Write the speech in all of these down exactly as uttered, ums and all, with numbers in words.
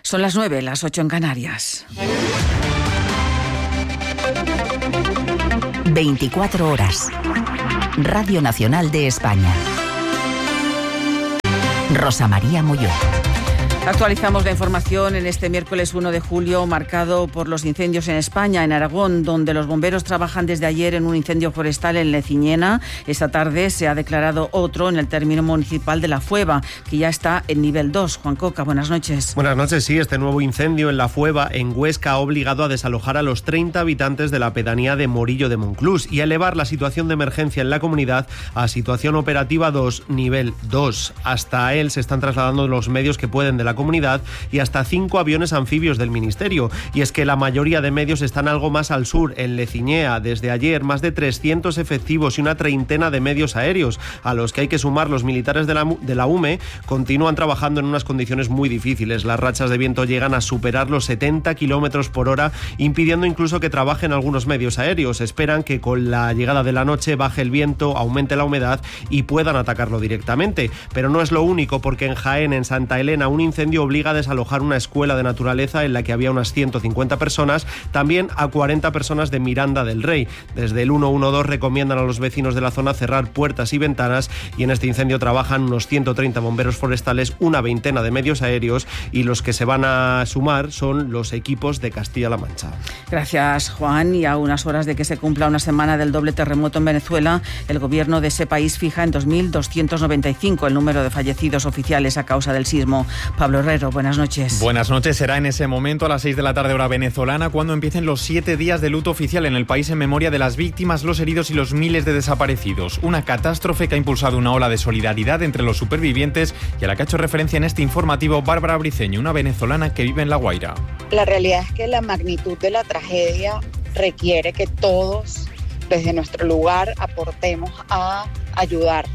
Son las nueve, las ocho en Canarias. veinticuatro horas. Radio Nacional de España. Rosa María Molló. Actualizamos la información en este miércoles uno de julio, marcado por los incendios en España, en Aragón, donde los bomberos trabajan desde ayer en un incendio forestal en Leciñena. Esta tarde se ha declarado otro en el término municipal de La Fueva, que ya está en nivel dos. Juan Coca, buenas noches. Buenas noches, sí, este nuevo incendio en La Fueva, en Huesca, ha obligado a desalojar a los treinta habitantes de la pedanía de Morillo de Monclús y a elevar la situación de emergencia en la comunidad a situación operativa dos, nivel dos. Hasta él se están trasladando los medios que pueden de la comunidad y hasta cinco aviones anfibios del Ministerio. Y es que la mayoría de medios están algo más al sur, en Leciñea. Desde ayer, más de trescientos efectivos y una treintena de medios aéreos, a los que hay que sumar los militares de la, de la U M E, continúan trabajando en unas condiciones muy difíciles. Las rachas de viento llegan a superar los setenta kilómetros por hora, impidiendo incluso que trabajen algunos medios aéreos. Esperan que con la llegada de la noche baje el viento, aumente la humedad y puedan atacarlo directamente. Pero no es lo único, porque en Jaén, en Santa Elena, un incendio obliga a desalojar una escuela de naturaleza en la que había unas ciento cincuenta personas, también a cuarenta personas de Miranda del Rey. Desde el ciento doce recomiendan a los vecinos de la zona cerrar puertas y ventanas, y en este incendio trabajan unos ciento treinta bomberos forestales, una veintena de medios aéreos, y los que se van a sumar son los equipos de Castilla-La Mancha. Gracias, Juan. Y a unas horas de que se cumpla una semana del doble terremoto en Venezuela, el gobierno de ese país fija en dos mil doscientos noventa y cinco el número de fallecidos oficiales a causa del sismo. Pablo Herrero, buenas noches. Buenas noches. Será en ese momento, a las seis de la tarde hora venezolana, cuando empiecen los siete días de luto oficial en el país en memoria de las víctimas, los heridos y los miles de desaparecidos. Una catástrofe que ha impulsado una ola de solidaridad entre los supervivientes y a la que ha hecho referencia en este informativo Bárbara Briceño, una venezolana que vive en La Guaira. La realidad es que la magnitud de la tragedia requiere que todos, desde nuestro lugar, aportemos a ayudar.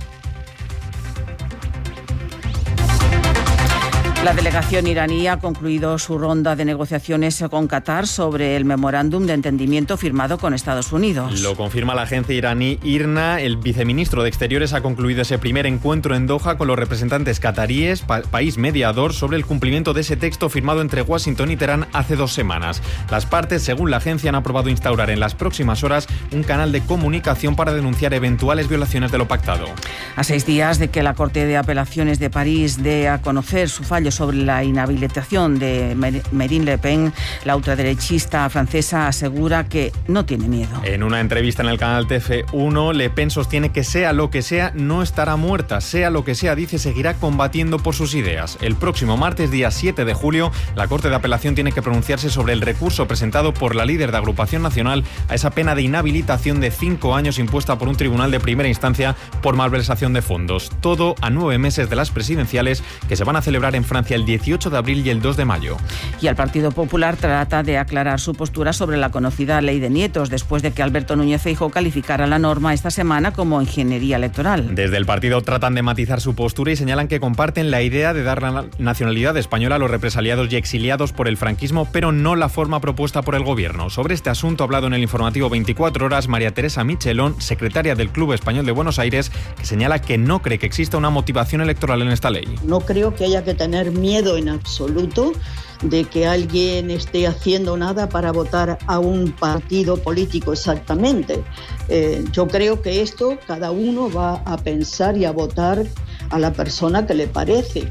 La delegación iraní ha concluido su ronda de negociaciones con Qatar sobre el memorándum de entendimiento firmado con Estados Unidos. Lo confirma la agencia iraní IRNA. El viceministro de Exteriores ha concluido ese primer encuentro en Doha con los representantes cataríes, pa- país mediador, sobre el cumplimiento de ese texto firmado entre Washington y Teherán hace dos semanas. Las partes, según la agencia, han aprobado instaurar en las próximas horas un canal de comunicación para denunciar eventuales violaciones de lo pactado. A seis días de que la Corte de Apelaciones de París dé a conocer su fallo sobre la inhabilitación de Marine Le Pen, la ultraderechista francesa asegura que no tiene miedo. En una entrevista en el canal T F uno, Le Pen sostiene que sea lo que sea, no estará muerta. Sea lo que sea, dice, seguirá combatiendo por sus ideas. El próximo martes, día siete de julio, la Corte de Apelación tiene que pronunciarse sobre el recurso presentado por la líder de Agrupación Nacional a esa pena de inhabilitación de cinco años impuesta por un tribunal de primera instancia por malversación de fondos. Todo a nueve meses de las presidenciales que se van a celebrar en Francia el dieciocho de abril y el dos de mayo. Y el Partido Popular trata de aclarar su postura sobre la conocida ley de nietos, después de que Alberto Núñez Feijóo calificara la norma esta semana como ingeniería electoral. Desde el partido tratan de matizar su postura y señalan que comparten la idea de dar la nacionalidad española a los represaliados y exiliados por el franquismo, pero no la forma propuesta por el gobierno. Sobre este asunto ha hablado en el informativo veinticuatro horas María Teresa Michelón, secretaria del Club Español de Buenos Aires, que señala que no cree que exista una motivación electoral en esta ley. No creo que haya que tener miedo en absoluto de que alguien esté haciendo nada para votar a un partido político exactamente. Eh, yo creo que esto cada uno va a pensar y a votar a la persona que le parece.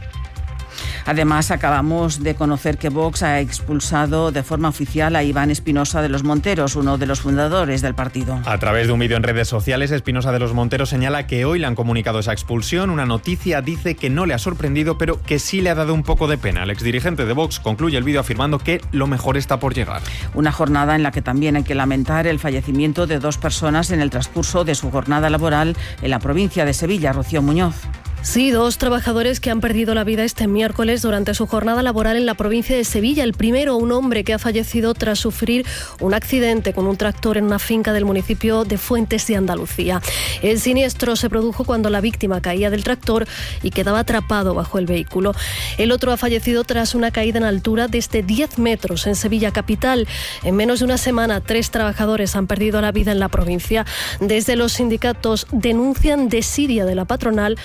Además, acabamos de conocer que Vox ha expulsado de forma oficial a Iván Espinosa de los Monteros, uno de los fundadores del partido. A través de un vídeo en redes sociales, Espinosa de los Monteros señala que hoy le han comunicado esa expulsión. Una noticia, dice, que no le ha sorprendido, pero que sí le ha dado un poco de pena. El exdirigente de Vox concluye el vídeo afirmando que lo mejor está por llegar. Una jornada en la que también hay que lamentar el fallecimiento de dos personas en el transcurso de su jornada laboral en la provincia de Sevilla. Rocío Muñoz. Sí, dos trabajadores que han perdido la vida este miércoles durante su jornada laboral en la provincia de Sevilla. El primero, un hombre que ha fallecido tras sufrir un accidente con un tractor en una finca del municipio de Fuentes de Andalucía. El siniestro se produjo cuando la víctima caía del tractor y quedaba atrapado bajo el vehículo. El otro ha fallecido tras una caída en altura desde diez metros en Sevilla capital. En menos de una semana, tres trabajadores han perdido la vida en la provincia. Desde los sindicatos denuncian desidia de la patronal para poner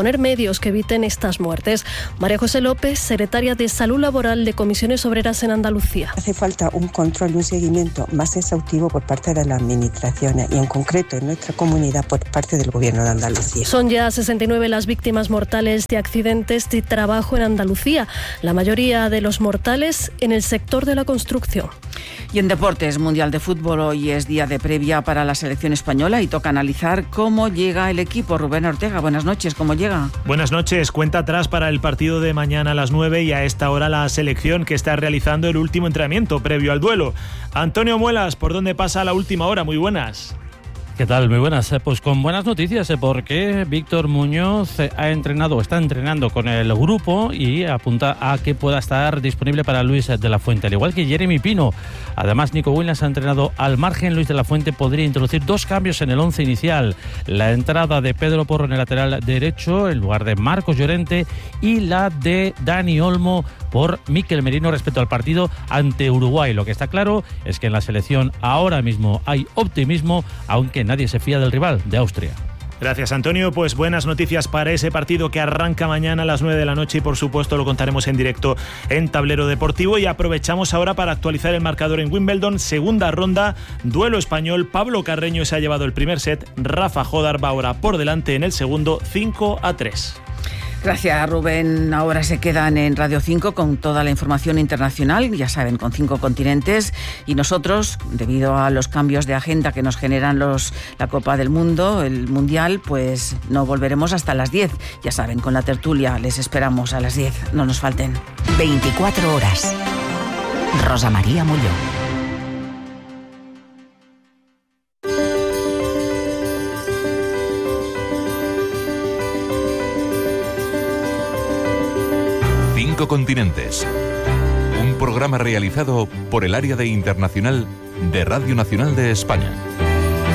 poner medios que eviten estas muertes. María José López, secretaria de Salud Laboral de Comisiones Obreras en Andalucía. Hace falta un control y un seguimiento más exhaustivo por parte de las administraciones y en concreto en nuestra comunidad por parte del Gobierno de Andalucía. Son ya sesenta y nueve las víctimas mortales de accidentes de trabajo en Andalucía, la mayoría de los mortales en el sector de la construcción. Y en deportes, Mundial de Fútbol, hoy es día de previa para la selección española y toca analizar cómo llega el equipo. Rubén Ortega, buenas noches, ¿cómo llega? Buenas noches, cuenta atrás para el partido de mañana a las nueve y a esta hora la selección que está realizando el último entrenamiento previo al duelo. Antonio Muelas, ¿por dónde pasa la última hora? Muy buenas. ¿Qué tal? Muy buenas. Pues con buenas noticias, porque Víctor Muñoz ha entrenado, está entrenando con el grupo y apunta a que pueda estar disponible para Luis de la Fuente, al igual que Jeremy Pino. Además, Nico Williams ha entrenado al margen. Luis de la Fuente podría introducir dos cambios en el once inicial: la entrada de Pedro Porro en el lateral derecho en lugar de Marcos Llorente y la de Dani Olmo por Mikel Merino respecto al partido ante Uruguay. Lo que está claro es que en la selección ahora mismo hay optimismo, aunque nadie se fía del rival, de Austria. Gracias, Antonio. Pues buenas noticias para ese partido que arranca mañana a las nueve de la noche y por supuesto lo contaremos en directo en Tablero Deportivo. Y aprovechamos ahora para actualizar el marcador en Wimbledon, segunda ronda, duelo español. Pablo Carreño se ha llevado el primer set, Rafa Jodar va ahora por delante en el segundo, cinco a tres. Gracias, Rubén. Ahora se quedan en Radio cinco con toda la información internacional, ya saben, con cinco continentes. Y nosotros, debido a los cambios de agenda que nos generan los la Copa del Mundo, el Mundial, pues no volveremos hasta las diez. Ya saben, con la tertulia les esperamos a las diez. No nos falten. veinticuatro horas. Rosa María Mullón. Cinco continentes. Un programa realizado por el área de internacional de Radio Nacional de España.